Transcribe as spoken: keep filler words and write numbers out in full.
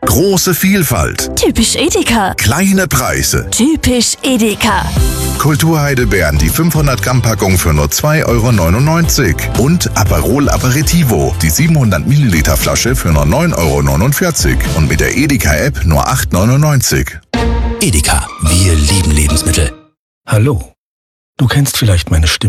Große Vielfalt. Typisch Edeka. Kleine Preise. Typisch Edeka. Kulturheidelbeeren, die fünfhundert Gramm Packung für nur zwei Euro neunundneunzig. Und Aperol Aperitivo, die siebenhundert Milliliter Flasche für nur neun Euro neunundvierzig. Und mit der Edeka-App nur acht Euro neunundneunzig. Edeka, wir lieben Lebensmittel. Hallo, du kennst vielleicht meine Stimme.